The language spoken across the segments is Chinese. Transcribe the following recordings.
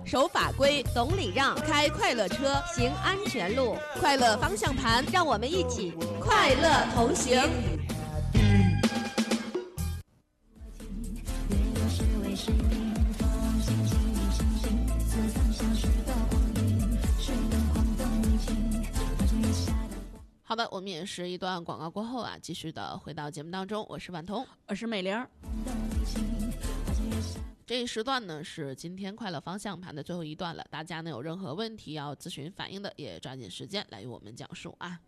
守法规，懂礼让，开快乐车， 行安全路， 快乐方向盘， 让我们一起快乐同行。好的，我们也是一段广告过后啊，继续的回到节目当中。我是婉彤， 我是美玲。 这一时段呢是今天快乐方向盘的最后一段了，大家呢有任何问题要咨询反映的，也抓紧时间来与我们讲述啊。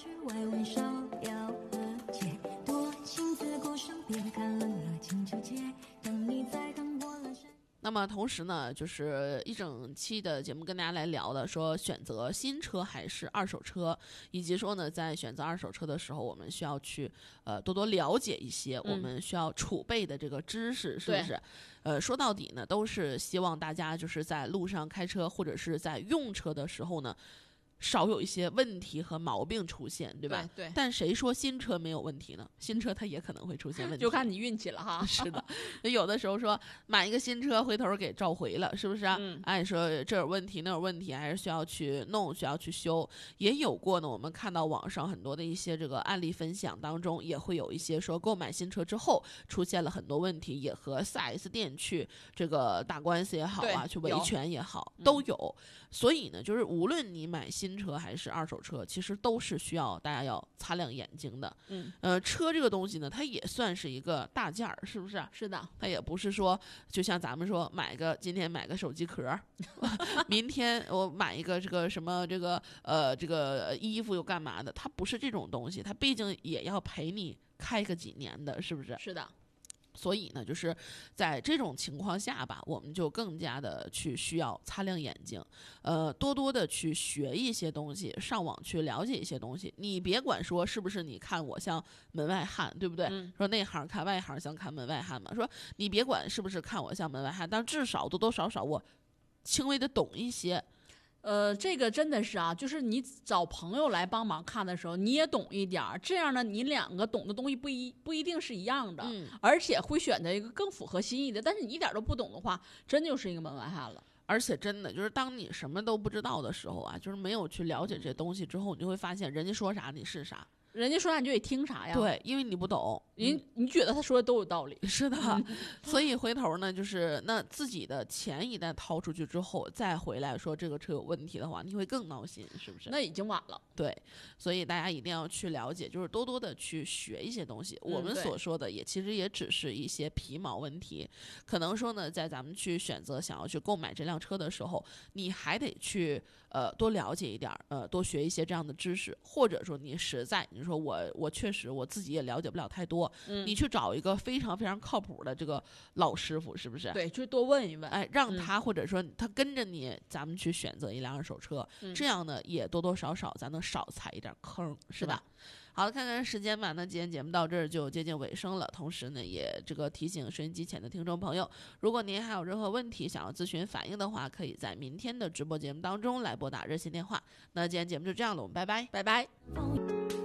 那么同时呢，就是一整期的节目跟大家来聊的，说选择新车还是二手车，以及说呢，在选择二手车的时候，我们需要去多多了解一些我们需要储备的这个知识，是不是？说到底呢，都是希望大家就是在路上开车或者是在用车的时候呢，少有一些问题和毛病出现，对吧？ 对。 但谁说新车没有问题呢？新车它也可能会出现问题， 就看你运气了哈。 是的，有的时候说买一个新车，回头给召回了，是不是啊？说这有问题，那有问题，还是需要去弄，需要去修。也有过呢，我们看到网上很多的一些这个案例分享当中，也会有一些说购买新车之后出现了很多问题，也和 4S 店去这个打官司也好啊，去维权也好，都有。所以呢，就是无论你买新车还是二手车，其实都是需要大家要擦亮眼睛的。车这个东西呢，它也算是一个大件儿，是不是？ 是的， 它也不是说就像咱们说今天买个手机壳明天我买一个这个什么这个衣服又干嘛的，它不是这种东西，它毕竟也要陪你开个几年的，是不是？ 是的。 所以呢，就是在这种情况下吧，我们就更加的去需要擦亮眼睛，多多的去学一些东西，上网去了解一些东西。你别管说是不是你看我像门外汉，对不对？说内行看外行像看门外汉嘛。说你别管是不是看我像门外汉，但至少多多少少我轻微的懂一些。 这个真的是啊，就是你找朋友来帮忙看的时候，你也懂一点，这样呢，你两个懂的东西不一定是一样的，而且会选择一个更符合心意的。但是你一点都不懂的话，真就是一个门外汉了。 而且真的就是当你什么都不知道的时候啊，就是没有去了解这些东西之后，你就会发现人家说啥你是啥。 人家说啥你就得听啥呀？ 对，因为你不懂， 你觉得他说的都有道理。 是的，所以回头呢，就是那自己的钱一旦掏出去之后，再回来说这个车有问题的话，你会更闹心，是不是？ 那已经晚了。 对，所以大家一定要去了解，就是多多的去学一些东西。我们所说的其实也只是一些皮毛问题，可能说呢，在咱们去选择想要去购买这辆车的时候，你还得去多了解一点，多学一些这样的知识，或者说你实在你说我确实我自己也了解不了太多，你去找一个非常非常靠谱的这个老师傅，是不是？ 对，就多问一问， 让他或者说他跟着你，咱们去选择一辆二手车，这样呢也多多少少咱能少踩一点坑，是吧？好的，看看时间吧，那今天节目到这儿就接近尾声了。同时呢，也这个提醒收音机前的听众朋友，如果您还有任何问题想要咨询反映的话，可以在明天的直播节目当中来拨打热线电话。那今天节目就这样了，我们拜拜， 拜拜。